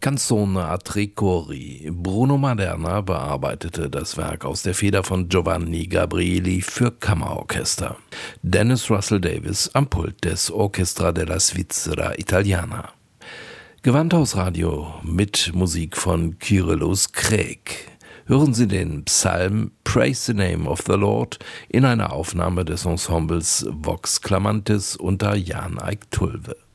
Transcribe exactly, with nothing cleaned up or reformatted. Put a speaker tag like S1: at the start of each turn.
S1: Canzone a tre cori. Bruno Maderna bearbeitete das Werk aus der Feder von Giovanni Gabrieli für Kammerorchester. Dennis Russell Davies am Pult des Orchestra della Svizzera Italiana. Gewandhausradio mit Musik von Kyrillos Craig. Hören Sie den Psalm Praise the Name of the Lord in einer Aufnahme des Ensembles Vox Clamantis unter Jan Eik Tulve.